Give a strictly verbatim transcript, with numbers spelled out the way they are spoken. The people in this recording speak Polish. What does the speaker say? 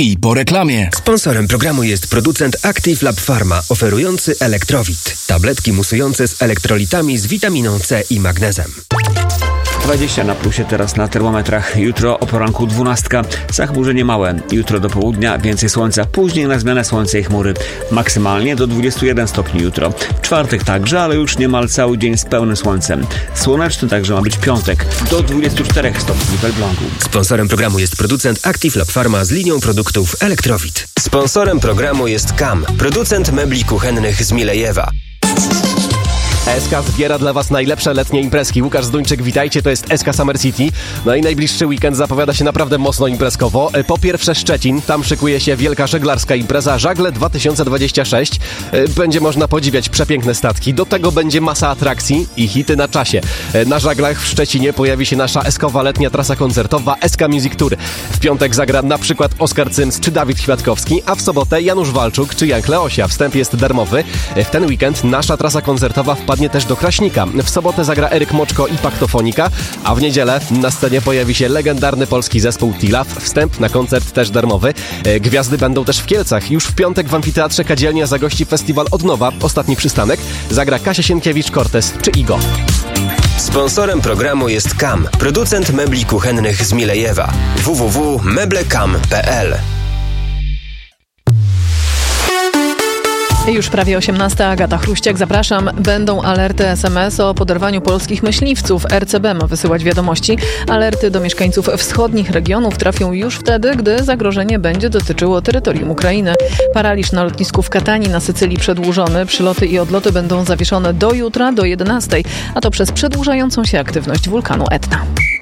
I po reklamie. Sponsorem programu jest producent Active Lab Pharma, oferujący Elektrowit. Tabletki musujące z elektrolitami z witaminą C i magnezem. dwadzieścia na plusie teraz na termometrach. Jutro o poranku dwunastka. Zachmurzenie małe. Jutro do południa więcej słońca. Później na zmianę słońce i chmury. Maksymalnie do dwudziestu jeden stopni jutro. W czwartek także, ale już niemal cały dzień z pełnym słońcem. Słoneczny także ma być piątek. Do dwudziestu czterech stopni w Elblągu. Sponsorem programu jest producent Active Lab Pharma z linią produktów Elektrowit. Sponsorem programu jest K A M, producent mebli kuchennych z Milejewa. S K zbiera dla Was najlepsze letnie imprezki. Łukasz Zduńczyk, witajcie, to jest S K Summer City. No i najbliższy weekend zapowiada się naprawdę mocno imprezkowo. Po pierwsze Szczecin, tam szykuje się wielka żeglarska impreza Żagle dwa tysiące dwadzieścia sześć. Będzie można podziwiać przepiękne statki. Do tego będzie masa atrakcji i hity na czasie. Na żaglach w Szczecinie pojawi się nasza eskowa letnia trasa koncertowa S K Music Tour. W piątek zagra na przykład Oskar Cyms czy Dawid Chwiatkowski, a w sobotę Janusz Walczuk czy Jan Kleosia. Wstęp jest darmowy. W ten weekend nasza trasa koncertowa wpadnie też do Kraśnika. W sobotę zagra Eryk Moczko i Paktofonika, a w niedzielę na scenie pojawi się legendarny polski zespół T-Love. Wstęp na koncert też darmowy. Gwiazdy będą też w Kielcach. Już w piątek w Amfiteatrze Kadzielnia zagości festiwal Od Nowa. Ostatni przystanek. Zagra Kasia Sienkiewicz-Cortez czy Igo. Sponsorem programu jest K A M, producent mebli kuchennych z Milejewa. w w w kropka meblekam kropka p l. Już prawie osiemnasta, Agata Chruściak, zapraszam. Będą alerty S M S o poderwaniu polskich myśliwców. R C B ma wysyłać wiadomości. Alerty do mieszkańców wschodnich regionów trafią już wtedy, gdy zagrożenie będzie dotyczyło terytorium Ukrainy. Paraliż na lotnisku w Katani na Sycylii przedłużony. Przyloty i odloty będą zawieszone do jutra, do jedenastej, a to przez przedłużającą się aktywność wulkanu Etna.